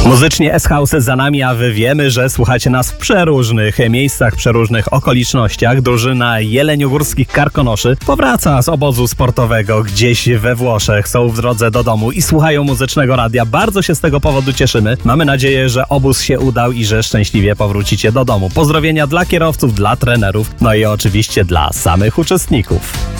Muzycznie S-House za nami, a wy wiemy, że słuchacie nas w przeróżnych miejscach, przeróżnych okolicznościach. Drużyna jeleniogórskich karkonoszy powraca z obozu sportowego gdzieś we Włoszech. Są w drodze do domu i słuchają muzycznego radia. Bardzo się z tego powodu cieszymy. Mamy nadzieję, że obóz się udał i że szczęśliwie powrócicie do domu. Pozdrowienia dla kierowców, dla trenerów, no i oczywiście dla samych uczestników.